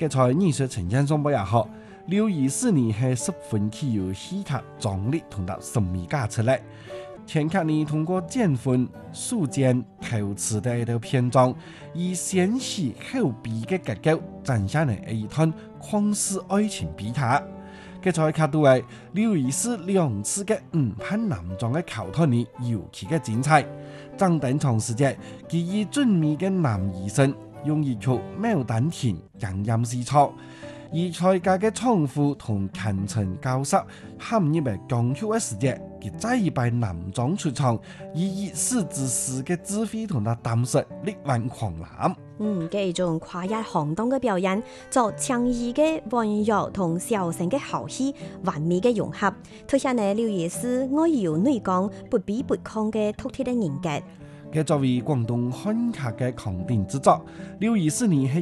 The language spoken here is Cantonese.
嘅在藝術呈現上不也好，劉醫師呢係十分具有戲劇張力同埋神秘感出嚟。前客呢通過剪糞、數剪、構詞的一條篇章，以先喜後悲嘅結構展現嚟一段曠世愛情悲劇。嘅在客度係劉醫師兩次嘅誤判男裝嘅橋段呢尤其嘅精彩。張登長時節，佢以俊美嘅男醫生用一曲《牡丹亭》洋洋詩錯，而在家嘅倉庫同勤臣教室陷入嘅僵局嘅時節，佢再一擺男裝出場，以史之士嘅智慧同埋膽識力挽狂瀾。 嘅一種跨越行當嘅表演，作強毅嘅溫柔同小聲嘅豪氣，完美嘅融合，凸顯呢劉醫師愛搖女剛不卑不亢嘅獨特嘅人格。 佢作為廣東漢劇嘅扛鼎之作，劉醫師呢係